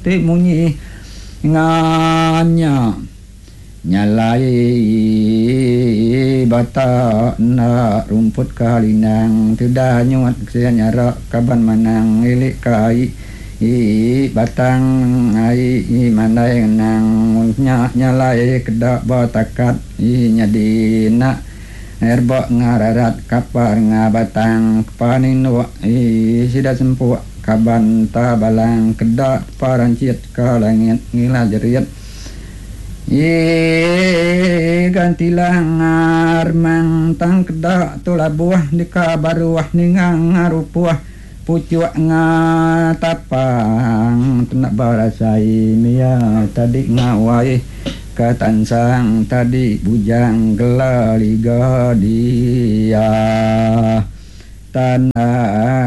putih munyi nganya nyalai bata na rumput kalinang tidak nyuat nyara kaban manang ilik kai batang ai manai nang nyalai kedak batakat nyadina erba ngararat kapar ngabatang paninu sida sempu kaban tabalang kedak parancit kalangit ngilajeriat gantilah ngarmang tang kedak tula buah di kabaruah ningang ngarupuah pucuk ngatapang tenak barasai mia tadi ngawai katansang tadi bujang gelaliga dia tanah